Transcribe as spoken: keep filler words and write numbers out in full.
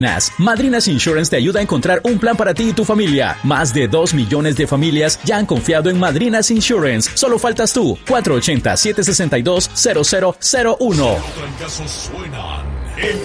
Madrinas Insurance te ayuda a encontrar un plan para ti y tu familia. Más de dos millones de familias ya han confiado en Madrinas Insurance. Solo faltas tú. cuatro ocho cero, siete seis dos, cero cero cero uno.